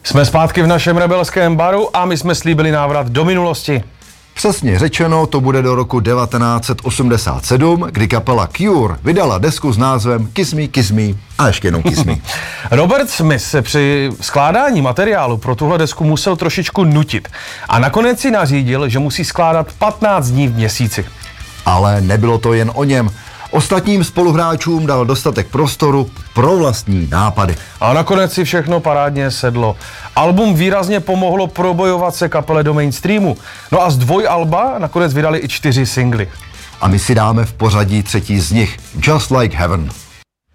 Jsme zpátky v našem rebelském baru a my jsme slíbili návrat do minulosti. Přesně řečeno, to bude do roku 1987, kdy kapela Cure vydala desku s názvem Kiss Me a ještě jednou Kiss Me. Robert Smith se při skládání materiálu pro tuhle desku musel trošičku nutit a nakonec si nařídil, že musí skládat 15 dní v měsíci. Ale nebylo to jen o něm. Ostatním spoluhráčům dal dostatek prostoru pro vlastní nápady. A nakonec si všechno parádně sedlo. Album výrazně pomohlo probojovat se kapele do mainstreamu. No a z dvojalba nakonec vydali i 4 singly. A my si dáme v pořadí třetí z nich, Just Like Heaven.